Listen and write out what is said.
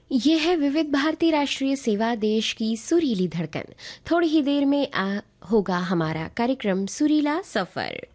ये है विविध भारती राष्ट्रीय सेवा, देश की सुरीली धड़कन। थोड़ी ही देर में होगा हमारा कार्यक्रम सुरीला सफर।